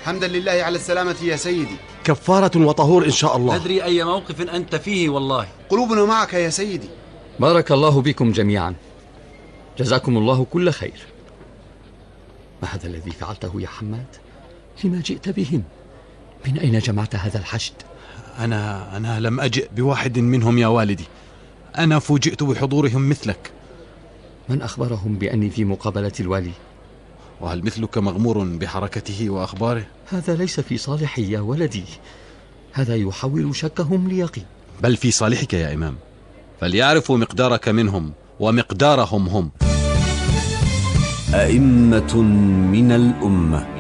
حمدا لله على السلامة يا سيدي. كفارة وطهور إن شاء الله. أدري أي موقف أنت فيه والله. قلوبنا معك يا سيدي. بارك الله بكم جميعا، جزاكم الله كل خير. ما هذا الذي فعلته يا حماد؟ لما جئت بهم؟ من أين جمعت هذا الحشد؟ أنا لم أجئ بواحد منهم يا والدي، أنا فوجئت بحضورهم مثلك. من أخبرهم بأني في مقابلة الوالي؟ وهل مثلك مغمور بحركته وأخباره؟ هذا ليس في صالحي يا ولدي، هذا يحول شكهم ليقين. بل في صالحك يا إمام، فليعرفوا مقدارك منهم ومقدارهم هم. أئمة من الأمة.